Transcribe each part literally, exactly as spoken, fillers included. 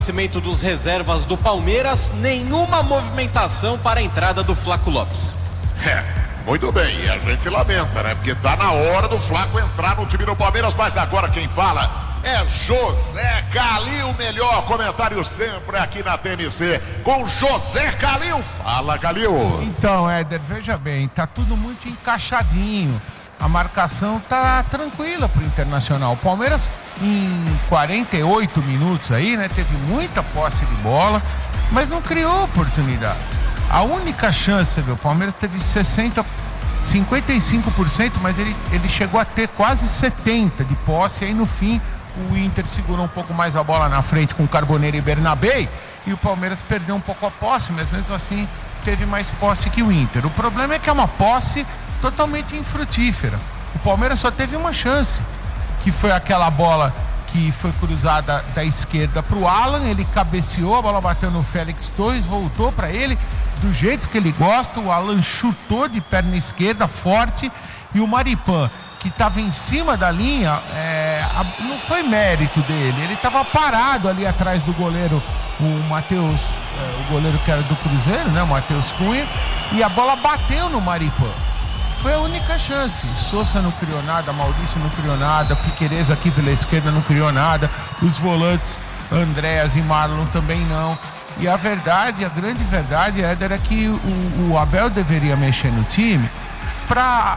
Cimento dos reservas do Palmeiras, nenhuma movimentação para a entrada do Flaco Lopes. É, muito bem, e a gente lamenta, né? Porque tá na hora do Flaco entrar no time do Palmeiras, mas agora quem fala é José Calil, o melhor comentário sempre aqui na T N C, com José Calil. Fala, Calil. Então, Éder, veja bem, tá tudo muito encaixadinho. A marcação tá tranquila pro Internacional. O Palmeiras, em quarenta e oito minutos aí, né, teve muita posse de bola, mas não criou oportunidades. A única chance, viu, o Palmeiras teve sessenta, cinquenta e cinco por cento, mas ele, ele chegou a ter quase setenta por cento de posse. Aí no fim, o Inter segurou um pouco mais a bola na frente com Carboneiro e Bernabé, e o Palmeiras perdeu um pouco a posse, mas mesmo assim teve mais posse que o Inter. O problema é que é uma posse totalmente infrutífera. O Palmeiras só teve uma chance, que foi aquela bola que foi cruzada da esquerda para o Alan. Ele cabeceou, a bola bateu no Félix Torres, voltou para ele do jeito que ele gosta. O Alan chutou de perna esquerda forte, e o Maripan, que estava em cima da linha, é, a, não foi mérito dele, ele estava parado ali atrás do goleiro, o Matheus, é, o goleiro que era do Cruzeiro, né, o Matheus Cunha, e a bola bateu no Maripan. Foi a única chance. Sousa não criou nada, Maurício não criou nada, Piquerez aqui pela esquerda não criou nada, os volantes Andréas e Marlon também não. E a verdade, a grande verdade, Éder, é que o, o Abel deveria mexer no time para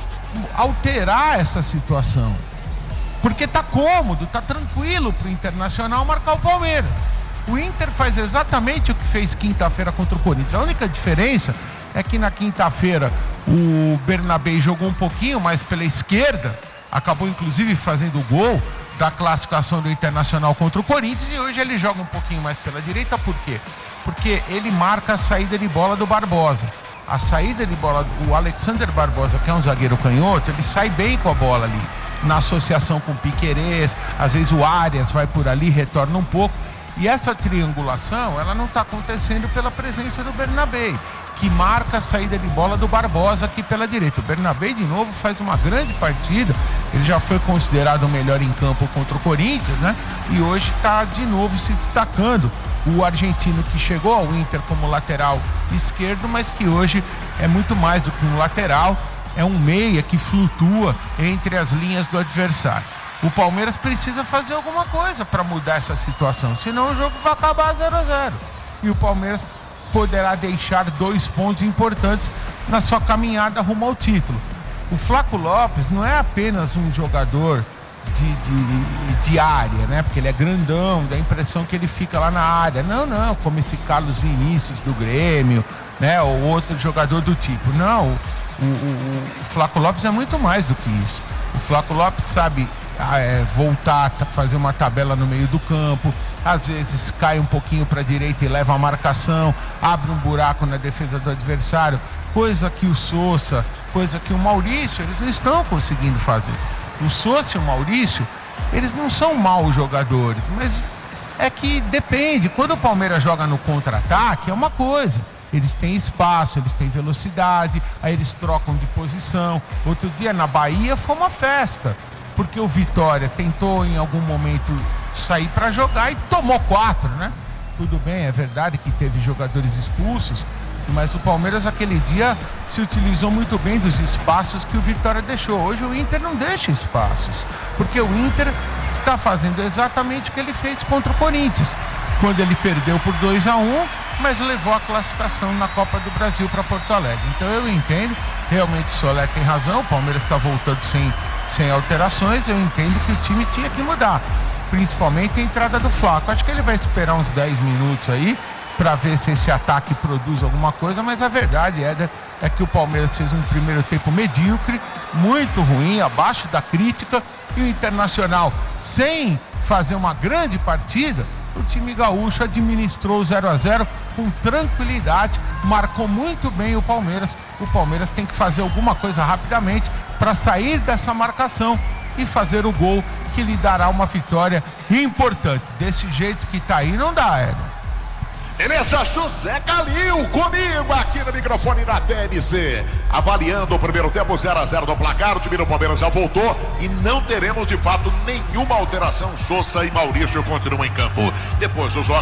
alterar essa situação, porque tá cômodo, tá tranquilo pro Internacional marcar o Palmeiras. O Inter faz exatamente o que fez quinta-feira contra o Corinthians. A única diferença é que na quinta-feira o Bernabé jogou um pouquinho mais pela esquerda, acabou inclusive fazendo o gol da classificação do Internacional contra o Corinthians, e hoje ele joga um pouquinho mais pela direita. Por quê? Porque ele marca a saída de bola do Barbosa. A saída de bola do Alexander Barbosa, que é um zagueiro canhoto, ele sai bem com a bola ali, na associação com o Piquerez. Às vezes o Arias vai por ali, retorna um pouco, e essa triangulação, ela não está acontecendo pela presença do Bernabé, que marca a saída de bola do Barbosa aqui pela direita. O Bernabé, de novo, faz uma grande partida. Ele já foi considerado o melhor em campo contra o Corinthians, né? E hoje está de novo se destacando. O argentino, que chegou ao Inter como lateral esquerdo, mas que hoje é muito mais do que um lateral, é um meia que flutua entre as linhas do adversário. O Palmeiras precisa fazer alguma coisa para mudar essa situação, senão o jogo vai acabar zero a zero. E o Palmeiras poderá deixar dois pontos importantes na sua caminhada rumo ao título. O Flaco Lopes não é apenas um jogador de, de, de área, né? Porque ele é grandão, dá a impressão que ele fica lá na área. Não, não, como esse Carlos Vinícius do Grêmio, né? Ou outro jogador do tipo. Não, o, o, o Flaco Lopes é muito mais do que isso. O Flaco Lopes sabe é, voltar, fazer uma tabela no meio do campo, às vezes cai um pouquinho para a direita e leva a marcação, abre um buraco na defesa do adversário, coisa que o Sousa, coisa que o Maurício, eles não estão conseguindo fazer. O Sousa e o Maurício, eles não são maus jogadores, mas é que depende. Quando o Palmeiras joga no contra-ataque, é uma coisa. Eles têm espaço, eles têm velocidade, aí eles trocam de posição. Outro dia na Bahia foi uma festa, porque o Vitória tentou em algum momento sair para jogar e tomou quatro, né? Tudo bem, é verdade que teve jogadores expulsos, mas o Palmeiras aquele dia se utilizou muito bem dos espaços que o Vitória deixou. Hoje o Inter não deixa espaços, porque o Inter está fazendo exatamente o que ele fez contra o Corinthians, quando ele perdeu por dois a um, mas levou a classificação na Copa do Brasil para Porto Alegre. Então eu entendo, realmente o Solé tem razão, o Palmeiras está voltando sem, sem alterações. Eu entendo que o time tinha que mudar, principalmente a entrada do Flaco. Acho que ele vai esperar uns dez minutos aí para ver se esse ataque produz alguma coisa, mas a verdade, Éder, é que o Palmeiras fez um primeiro tempo medíocre, muito ruim, abaixo da crítica, e o Internacional, sem fazer uma grande partida, o time gaúcho administrou zero a zero com tranquilidade, marcou muito bem o Palmeiras. O Palmeiras tem que fazer alguma coisa rapidamente para sair dessa marcação e fazer o gol que lhe dará uma vitória importante. Desse jeito que tá aí, não dá, Éder. Beleza, José Calil comigo aqui no microfone da T M C, avaliando o primeiro tempo, zero a zero no placar. O time do Palmeiras já voltou e não teremos de fato nenhuma alteração. Sousa e Maurício continuam em campo. Depois dos jogos